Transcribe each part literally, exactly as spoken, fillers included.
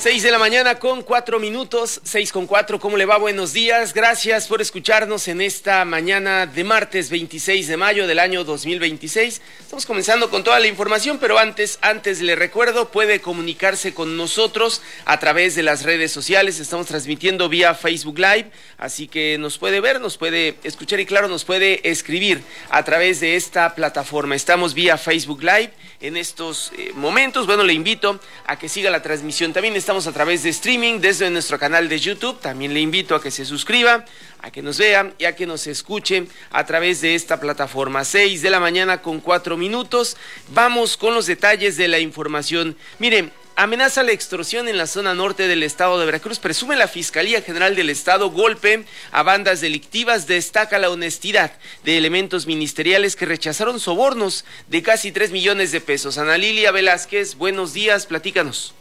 Seis de la mañana con cuatro minutos, seis con cuatro, ¿cómo le va? Buenos días, gracias por escucharnos en esta mañana de martes veintiséis de mayo del año dos mil veintiséis. Estamos comenzando con toda la información, pero antes, antes le recuerdo, puede comunicarse con nosotros a través de las redes sociales. Estamos transmitiendo vía Facebook Live, así que nos puede ver, nos puede escuchar y claro, nos puede escribir a través de esta plataforma. Estamos vía Facebook Live en estos eh, momentos. Bueno, le invito a que siga la transmisión. También estamos a través de streaming desde nuestro canal de YouTube. También le invito a que se suscriba, a que nos vea y a que nos escuche a través de esta plataforma. Seis de la mañana con cuatro minutos. Vamos con los detalles de la información. Miren, amenaza la extorsión en la zona norte del estado de Veracruz. Presume la Fiscalía General del Estado golpe a bandas delictivas. Destaca la honestidad de elementos ministeriales que rechazaron sobornos de casi tres millones de pesos. Ana Lilia Velázquez, buenos días, platícanos.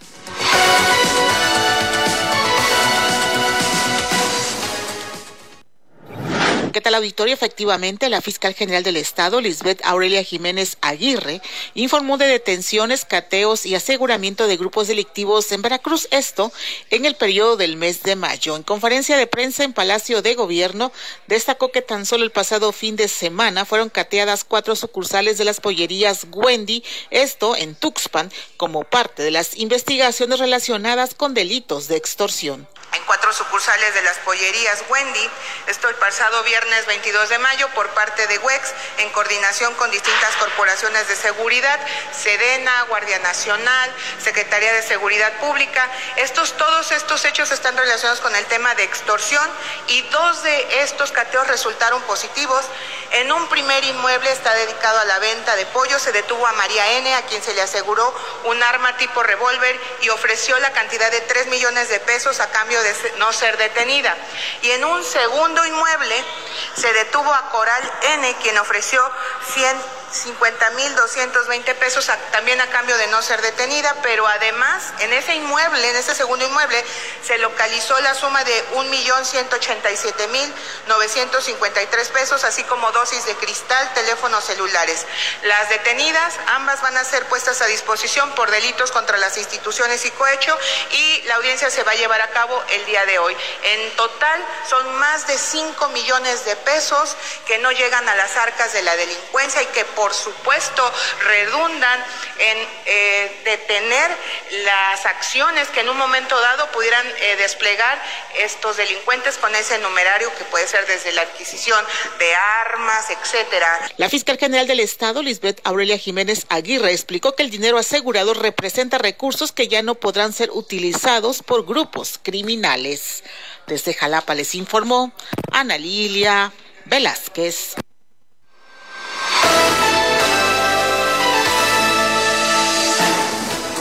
¿Qué tal, auditorio? Efectivamente, la fiscal general del Estado, Lisbeth Aurelia Jiménez Aguirre, informó de detenciones, cateos y aseguramiento de grupos delictivos en Veracruz, esto en el periodo del mes de mayo. En conferencia de prensa en Palacio de Gobierno, destacó que tan solo el pasado fin de semana fueron cateadas cuatro sucursales de las pollerías Wendy, esto en Tuxpan, como parte de las investigaciones relacionadas con delitos de extorsión. En cuatro sucursales de las pollerías Wendy, esto el pasado viernes veintidós de mayo, por parte de U E X, en coordinación con distintas corporaciones de seguridad, Sedena, Guardia Nacional, Secretaría de Seguridad Pública. Estos, todos estos hechos están relacionados con el tema de extorsión y dos de estos cateos resultaron positivos. En un primer inmueble está dedicado a la venta de pollo, se detuvo a María N., a quien se le aseguró un arma tipo revólver y ofreció la cantidad de tres millones de pesos a cambio de no ser detenida. Y en un segundo inmueble se detuvo a Coral N., quien ofreció ciento cincuenta mil doscientos veinte pesos a, también a cambio de no ser detenida, pero además en ese inmueble, en ese segundo inmueble, se localizó la suma de un millón ciento ochenta y siete mil novecientos cincuenta y tres pesos, así como dosis de cristal, teléfonos celulares. Las detenidas, ambas van a ser puestas a disposición por delitos contra las instituciones y cohecho, y la audiencia se va a llevar a cabo el día de hoy. En total son más de cinco millones de pesos que no llegan a las arcas de la delincuencia y que por supuesto redundan en eh, detener las acciones que en un momento dado pudieran eh, desplegar estos delincuentes con ese numerario que puede ser desde la adquisición de armas, etcétera. La fiscal general del Estado, Lisbeth Aurelia Jiménez Aguirre, explicó que el dinero asegurado representa recursos que ya no podrán ser utilizados por grupos criminales. Desde Jalapa les informó Ana Lilia Velázquez.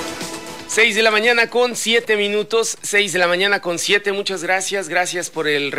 Seis de la mañana con siete minutos, seis de la mañana con siete, muchas gracias, gracias por el